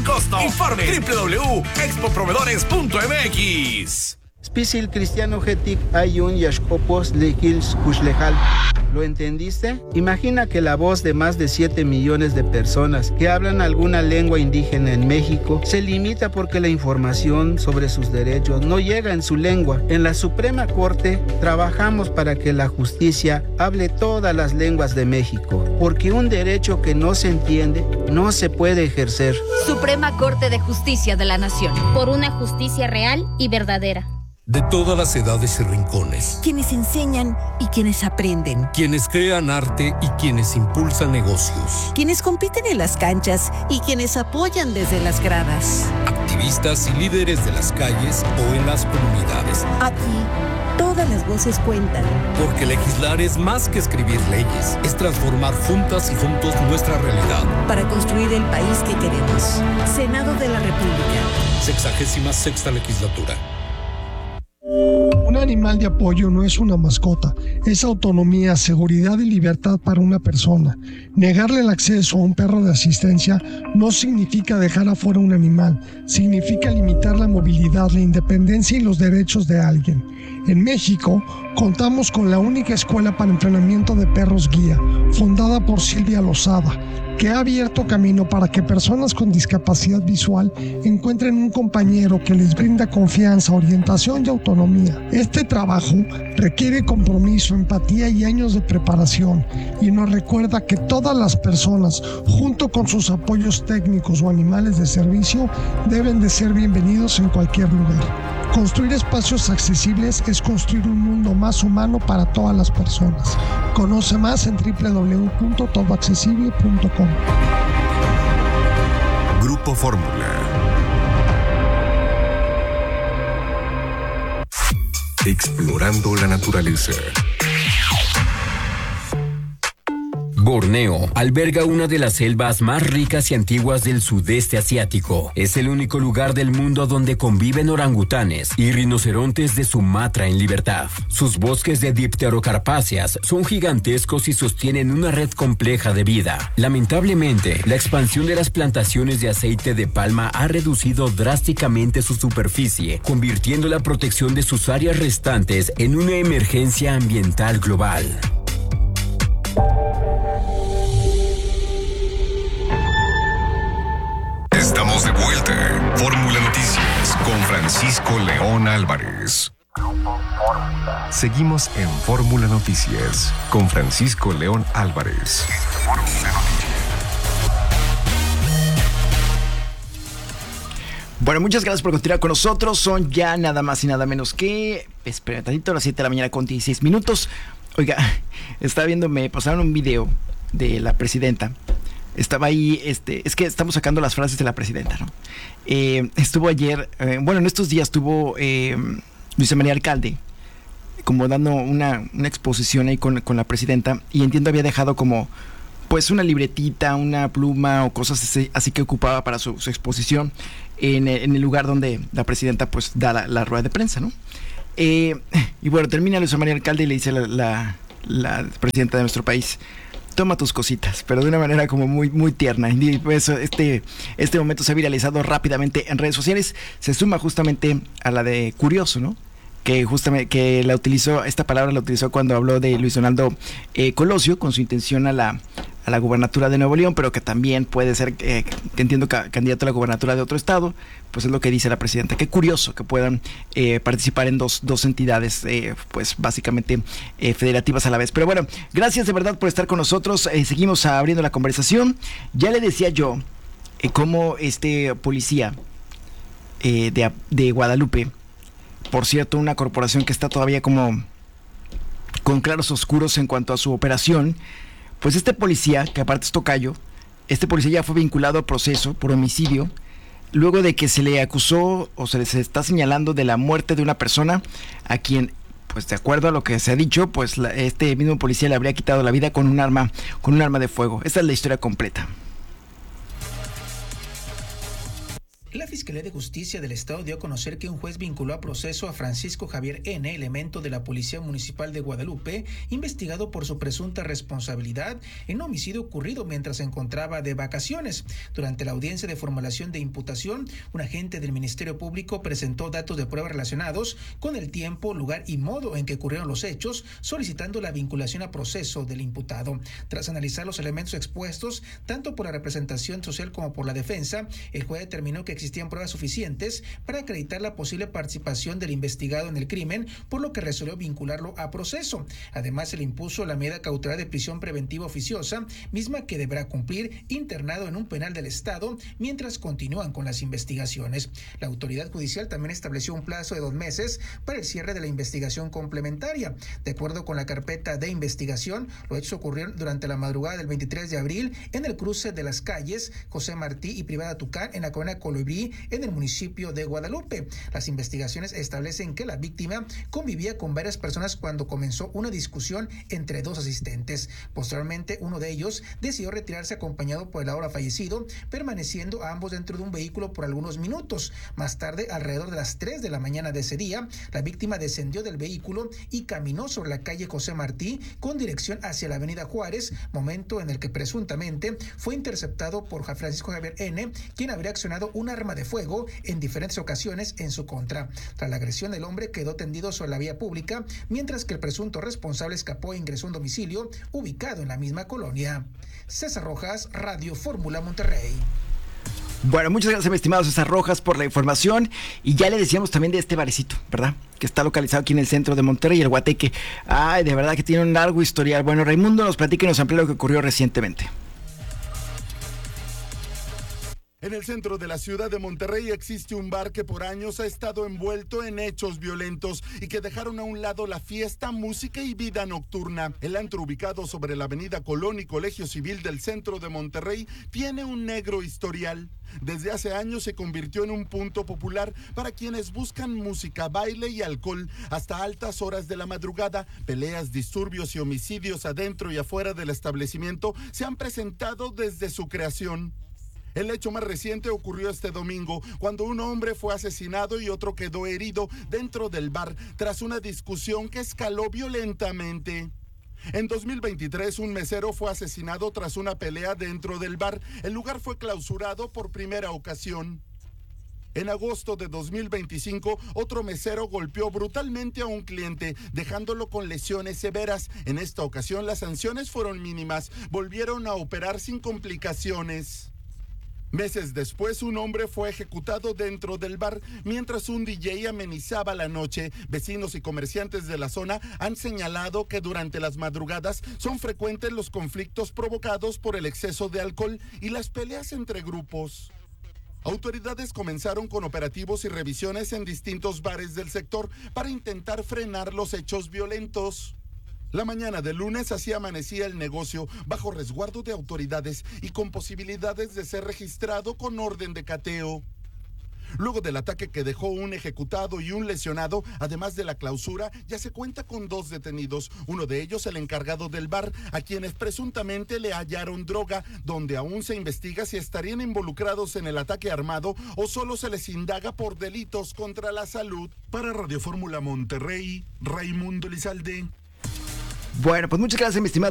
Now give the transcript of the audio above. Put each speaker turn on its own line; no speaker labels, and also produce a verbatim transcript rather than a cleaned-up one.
costo. Informe doble u doble u doble u punto expo proveedores punto m x.
Spisil cristiano getic ayun yashkopos lekils kushlejal. ¿Lo entendiste? Imagina que la voz de más de siete millones de personas que hablan alguna lengua indígena en México se limita porque la información sobre sus derechos no llega en su lengua. En la Suprema Corte trabajamos para que la justicia hable todas las lenguas de México, porque un derecho que no se entiende no se puede ejercer.
Suprema Corte de Justicia de la Nación.
Por una justicia real y verdadera.
De todas las edades y rincones.
Quienes enseñan y quienes aprenden.
Quienes crean arte y quienes impulsan negocios.
Quienes compiten en las canchas y quienes apoyan desde las gradas.
Activistas y líderes de las calles o en las comunidades.
Aquí, todas las voces cuentan.
Porque legislar es más que escribir leyes. Es transformar juntas y juntos nuestra realidad.
Para construir el país que queremos. Senado de la República.
Sexagésima sexta legislatura.
Un animal de apoyo no es una mascota, es autonomía, seguridad y libertad para una persona. Negarle el acceso a un perro de asistencia no significa dejar afuera un animal, significa limitar la movilidad, la independencia y los derechos de alguien. En México, contamos con la única escuela para entrenamiento de perros guía, fundada por Silvia Lozada, que ha abierto camino para que personas con discapacidad visual encuentren un compañero que les brinda confianza, orientación y autonomía. Este trabajo requiere compromiso, empatía y años de preparación, y nos recuerda que todas las personas, junto con sus apoyos técnicos o animales de servicio, deben de ser bienvenidos en cualquier lugar. Construir espacios accesibles es construir un mundo más humano para todas las personas. Conoce más en doble u doble u doble u punto todo accesible punto com.
Grupo Fórmula. Explorando la naturaleza.
Borneo alberga una de las selvas más ricas y antiguas del sudeste asiático. Es el único lugar del mundo donde conviven orangutanes y rinocerontes de Sumatra en libertad. Sus bosques de dipterocarpáceas son gigantescos y sostienen una red compleja de vida. Lamentablemente, la expansión de las plantaciones de aceite de palma ha reducido drásticamente su superficie, convirtiendo la protección de sus áreas restantes en una emergencia ambiental global.
Estamos de vuelta. Fórmula Noticias con Francisco León Álvarez. Seguimos en Fórmula Noticias con Francisco León Álvarez.
Bueno, muchas gracias por continuar con nosotros. Son ya nada más y nada menos que, espera tantito, a las siete de la mañana con dieciséis minutos. Oiga, estaba viendo, me pasaron un video de la presidenta. Estaba ahí, este, es que estamos sacando las frases de la presidenta, ¿no? Eh, estuvo ayer, eh, bueno, en estos días estuvo eh, Luisa María Alcalde, como dando una, una exposición ahí con, con la presidenta, y entiendo había dejado como, pues, una libretita, una pluma o cosas así, así que ocupaba para su, su exposición en, en el lugar donde la presidenta, pues, da la, la rueda de prensa, ¿no? Eh, y bueno, termina Luisa María Alcalde y le dice la, la, la presidenta de nuestro país: toma tus cositas, pero de una manera como muy muy tierna. Y pues este, este momento se ha viralizado rápidamente en redes sociales. Se suma justamente a la de curioso, ¿no? Que justamente que la utilizó, esta palabra la utilizó cuando habló de Luis Donaldo eh, Colosio, con su intención a la a la gubernatura de Nuevo León, pero que también puede ser, eh, que entiendo, que candidato a la gubernatura de otro estado. Pues es lo que dice la presidenta. Qué curioso que puedan eh, participar en dos, dos entidades, eh, pues básicamente eh, federativas a la vez. Pero bueno, gracias de verdad por estar con nosotros. Eh, seguimos abriendo la conversación. Ya le decía yo eh, cómo este policía eh, de, de Guadalupe, por cierto, una corporación que está todavía como con claros oscuros en cuanto a su operación, pues este policía, que aparte es tocayo, este policía ya fue vinculado a proceso por homicidio, luego de que se le acusó o se les está señalando de la muerte de una persona a quien, pues de acuerdo a lo que se ha dicho, pues la, este mismo policía le habría quitado la vida con un arma, con un arma de fuego. Esta es la historia completa.
La Fiscalía de Justicia del Estado dio a conocer que un juez vinculó a proceso a Francisco Javier N., elemento de la Policía Municipal de Guadalupe, investigado por su presunta responsabilidad en un homicidio ocurrido mientras se encontraba de vacaciones. Durante la audiencia de formulación de imputación, un agente del Ministerio Público presentó datos de prueba relacionados con el tiempo, lugar y modo en que ocurrieron los hechos, solicitando la vinculación a proceso del imputado. Tras analizar los elementos expuestos, tanto por la representación social como por la defensa, el juez determinó que existían pruebas suficientes para acreditar la posible participación del investigado en el crimen, por lo que resolvió vincularlo a proceso. Además, se le impuso la medida cautelar de prisión preventiva oficiosa, misma que deberá cumplir internado en un penal del Estado mientras continúan con las investigaciones. La autoridad judicial también estableció un plazo de dos meses para el cierre de la investigación complementaria. De acuerdo con la carpeta de investigación, los hechos ocurrieron durante la madrugada del veintitrés de abril en el cruce de las calles José Martí y Privada Tucán en la colonia Colibrí, en el municipio de Guadalupe. Las investigaciones establecen que la víctima convivía con varias personas cuando comenzó una discusión entre dos asistentes. Posteriormente, uno de ellos decidió retirarse acompañado por el ahora fallecido, permaneciendo ambos dentro de un vehículo por algunos minutos. Más tarde, alrededor de las tres de la mañana de ese día, la víctima descendió del vehículo y caminó sobre la calle José Martí con dirección hacia la avenida Juárez, momento en el que presuntamente fue interceptado por Francisco Javier N., quien habría accionado un arma de fuego en diferentes ocasiones en su contra. Tras la agresión, el hombre quedó tendido sobre la vía pública, mientras que el presunto responsable escapó e ingresó a un domicilio ubicado en la misma colonia. César Rojas, Radio Fórmula Monterrey.
Bueno, muchas gracias, mi estimado César Rojas, por la información. Y ya le decíamos también de este barecito, ¿verdad? Que está localizado aquí en el centro de Monterrey, el Guateque. Ay, de verdad que tiene un largo historial. Bueno, Raimundo nos platica y nos amplía lo que ocurrió recientemente.
En el centro de la ciudad de Monterrey existe un bar que por años ha estado envuelto en hechos violentos y que dejaron a un lado la fiesta, música y vida nocturna. El antro, ubicado sobre la avenida Colón y Colegio Civil del centro de Monterrey, tiene un negro historial. Desde hace años se convirtió en un punto popular para quienes buscan música, baile y alcohol hasta altas horas de la madrugada. Peleas, disturbios y homicidios adentro y afuera del establecimiento se han presentado desde su creación. El hecho más reciente ocurrió este domingo, cuando un hombre fue asesinado y otro quedó herido dentro del bar tras una discusión que escaló violentamente. En dos mil veintitrés, un mesero fue asesinado tras una pelea dentro del bar. El lugar fue clausurado por primera ocasión. En agosto de dos mil veinticinco, otro mesero golpeó brutalmente a un cliente, dejándolo con lesiones severas. En esta ocasión, las sanciones fueron mínimas. Volvieron a operar sin complicaciones. Meses después, un hombre fue ejecutado dentro del bar mientras un D J amenizaba la noche. Vecinos y comerciantes de la zona han señalado que durante las madrugadas son frecuentes los conflictos provocados por el exceso de alcohol y las peleas entre grupos. Autoridades comenzaron con operativos y revisiones en distintos bares del sector para intentar frenar los hechos violentos. La mañana del lunes así amanecía el negocio, bajo resguardo de autoridades y con posibilidades de ser registrado con orden de cateo. Luego del ataque que dejó un ejecutado y un lesionado, además de la clausura, ya se cuenta con dos detenidos. Uno de ellos, el encargado del bar, a quienes presuntamente le hallaron droga, donde aún se investiga si estarían involucrados en el ataque armado o solo se les indaga por delitos contra la salud. Para Radio Fórmula Monterrey, Raimundo Lizalde.
Bueno, pues muchas gracias, mi estimado